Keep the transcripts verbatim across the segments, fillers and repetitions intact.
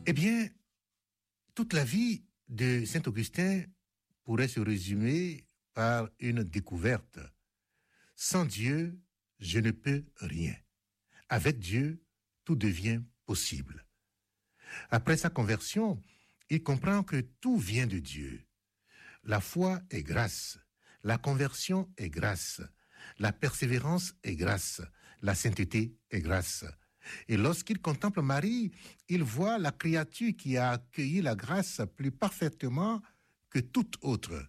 Eh bien, toute la vie de Saint Augustin pourrait se résumer par une découverte. Sans Dieu, je ne peux rien. Avec Dieu, tout devient possible. Après sa conversion, il comprend que tout vient de Dieu. La foi est grâce, la conversion est grâce, la persévérance est grâce, la sainteté est grâce. Et lorsqu'il contemple Marie, il voit la créature qui a accueilli la grâce plus parfaitement que toute autre.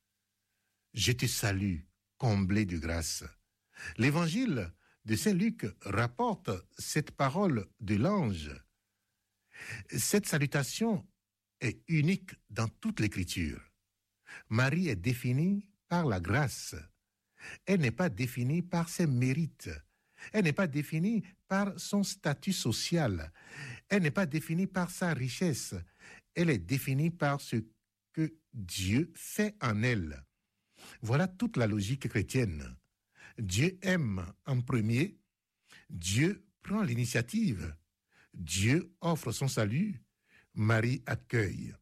Je te salue, comblé de grâce. L'évangile de Saint Luc rapporte cette parole de l'ange. Cette salutation est unique dans toute l'Écriture. Marie est définie par la grâce. Elle n'est pas définie par ses mérites. Elle n'est pas définie par son statut social. Elle n'est pas définie par sa richesse. Elle est définie par ce que Dieu fait en elle. Voilà toute la logique chrétienne. Dieu aime en premier. Dieu prend l'initiative. Dieu offre son salut. Marie accueille.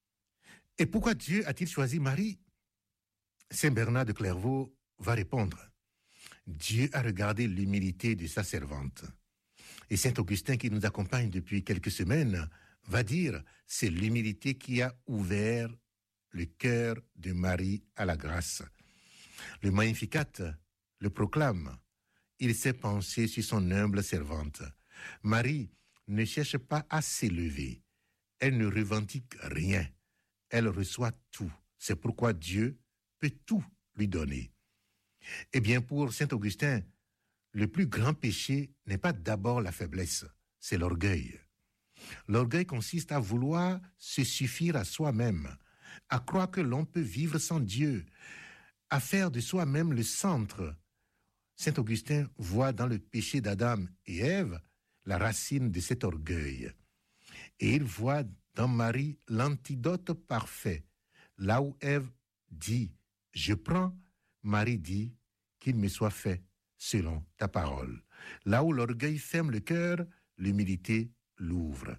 Et pourquoi Dieu a-t-il choisi Marie? Saint Bernard de Clairvaux va répondre. Dieu a regardé l'humilité de sa servante. Et Saint Augustin, qui nous accompagne depuis quelques semaines, va dire, c'est l'humilité qui a ouvert le cœur de Marie à la grâce. Le Magnificat le proclame. Il s'est penché sur son humble servante. Marie ne cherche pas à s'élever. Elle ne revendique rien. Elle reçoit tout. C'est pourquoi Dieu peut tout lui donner. Eh bien, pour Saint Augustin, le plus grand péché n'est pas d'abord la faiblesse, c'est l'orgueil. L'orgueil consiste à vouloir se suffire à soi-même, à croire que l'on peut vivre sans Dieu, à faire de soi-même le centre. Saint Augustin voit dans le péché d'Adam et Ève la racine de cet orgueil. Et il voit dans Marie l'antidote parfait. Là où Ève dit « je prends », Marie dit « qu'il me soit fait selon ta parole ». Là où l'orgueil ferme le cœur, l'humilité l'ouvre.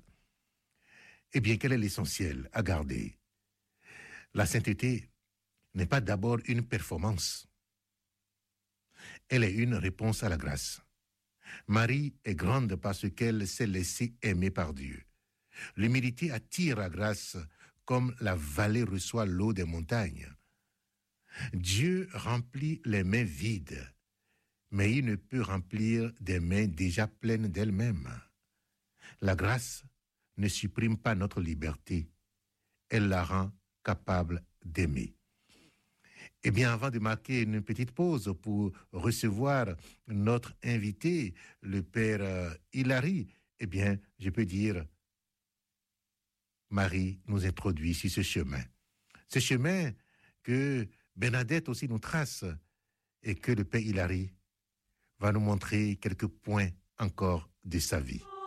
Eh bien, quel est l'essentiel à garder? La sainteté n'est pas d'abord une performance. Elle est une réponse à la grâce. Marie est grande parce qu'elle s'est laissée aimer par Dieu. L'humilité attire la grâce comme la vallée reçoit l'eau des montagnes. Dieu remplit les mains vides, mais il ne peut remplir des mains déjà pleines d'elles-mêmes. La grâce ne supprime pas notre liberté, elle la rend capable d'aimer. Eh bien, avant de marquer une petite pause pour recevoir notre invité, le père euh, Hilary, eh bien, je peux dire, Marie nous introduit sur ce chemin. Ce chemin que Bernadette aussi nous trace et que le père Hilary va nous montrer quelques points encore de sa vie.